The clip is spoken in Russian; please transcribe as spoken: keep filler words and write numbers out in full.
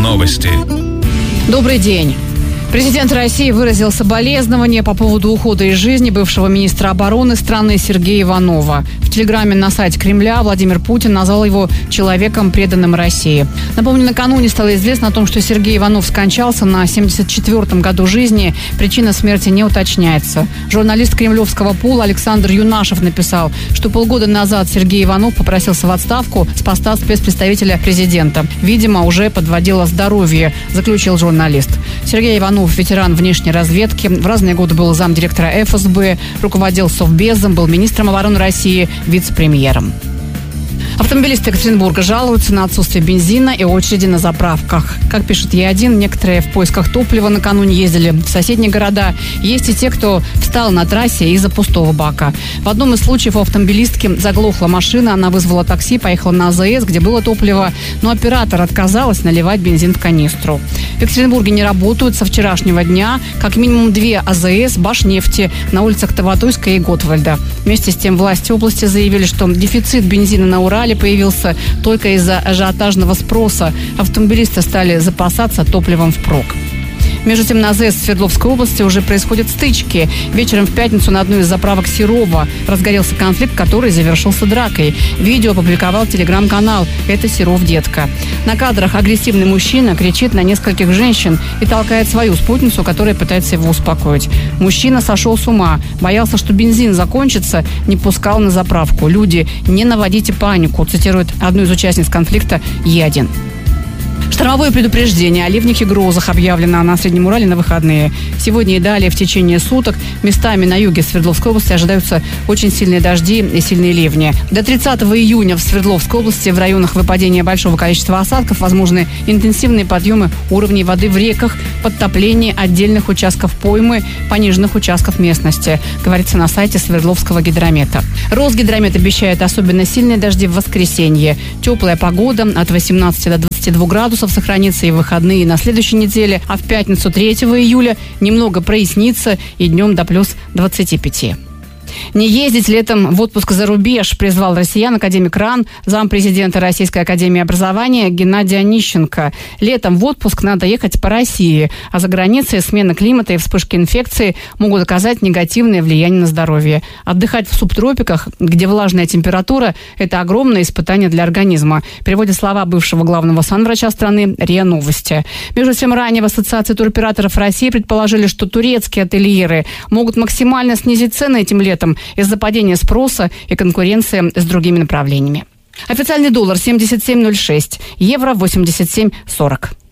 Новости. Добрый день. Президент России выразил соболезнования по поводу ухода из жизни бывшего министра обороны страны Сергея Иванова. В телеграме на сайте Кремля Владимир Путин назвал его человеком, преданным России. Напомню, накануне стало известно о том, что Сергей Иванов скончался на семьдесят четвёртом году жизни. Причина смерти не уточняется. Журналист кремлевского пула Александр Юнашев написал, что полгода назад Сергей Иванов попросился в отставку с поста спецпредставителя президента. Видимо, уже подводило здоровье, заключил журналист. Сергей Иванов ветеран внешней разведки, в разные годы был замдиректора эф эс бэ, руководил Совбезом, был министром обороны России, вице-премьером. Автомобилисты Екатеринбурга жалуются на отсутствие бензина и очереди на заправках. Как пишет Е один, некоторые в поисках топлива накануне ездили в соседние города. Есть и те, кто встал на трассе из-за пустого бака. В одном из случаев у автомобилистки заглохла машина, она вызвала такси, поехала на а зэ эс, где было топливо, но оператор отказалась наливать бензин в канистру. В Екатеринбурге не работают со вчерашнего дня как минимум две а зэ эс Башнефти на улицах Таватуйска и Готвальда. Вместе с тем власти области заявили, что дефицит бензина на Урале появился только из-за ажиотажного спроса. Автомобилисты стали запасаться топливом впрок. Между тем, на а зэ эс в Свердловской области уже происходят стычки. Вечером в пятницу на одной из заправок Серова разгорелся конфликт, который завершился дракой. Видео опубликовал телеграм-канал «Это Серов, детка». На кадрах агрессивный мужчина кричит на нескольких женщин и толкает свою спутницу, которая пытается его успокоить. Мужчина сошел с ума, боялся, что бензин закончится, не пускал на заправку. «Люди, не наводите панику», цитирует одну из участниц конфликта Е один. Штормовое предупреждение о ливнях и грозах объявлено на Среднем Урале на выходные. Сегодня и далее в течение суток местами на юге Свердловской области ожидаются очень сильные дожди и сильные ливни. До тридцатого июня в Свердловской области в районах выпадения большого количества осадков возможны интенсивные подъемы уровней воды в реках, подтопление отдельных участков поймы, пониженных участков местности, говорится на сайте Свердловского гидромета. Росгидромет обещает особенно сильные дожди в воскресенье. Теплая погода от восемнадцати до двадцати двух градусов сохранится и в выходные, и на следующей неделе, а в пятницу третьего июля немного прояснится и днем до плюс двадцати пяти. Не ездить летом в отпуск за рубеж, призвал россиян академик РАН, зампрезидента Российской академии образования Геннадий Онищенко. Летом в отпуск надо ехать по России, а за границей смена климата и вспышки инфекции могут оказать негативное влияние на здоровье. Отдыхать в субтропиках, где влажная температура, это огромное испытание для организма, переводит слова бывшего главного санврача страны РИА Новости. Между тем, ранее в Ассоциации туроператоров России предположили, что турецкие ательеры могут максимально снизить цены этим летом из-за падения спроса и конкуренции с другими направлениями. Официальный доллар семьдесят семь ноль шесть, евро восемьдесят семь сорок.